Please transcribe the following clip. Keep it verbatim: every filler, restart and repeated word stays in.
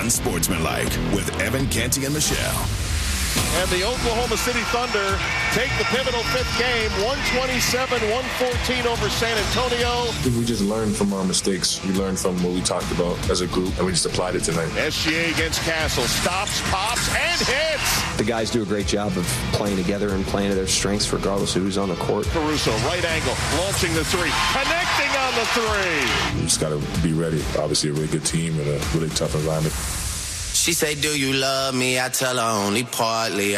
Unsportsmanlike with Evan Canty and Michelle. And the Oklahoma City Thunder take the pivotal fifth game, one twenty-seven one fourteen over San Antonio. I think we just learned from our mistakes. We learned from what we talked about as a group, and we just applied it tonight. S G A against Castle. Stops, pops, and hits. The guys do a great job of playing together and playing to their strengths regardless of who's on the court. Caruso, right angle, launching the three, connecting on the three. We just got to be ready. Obviously a really good team and a really tough environment. She say, do you love me? I tell her only partly.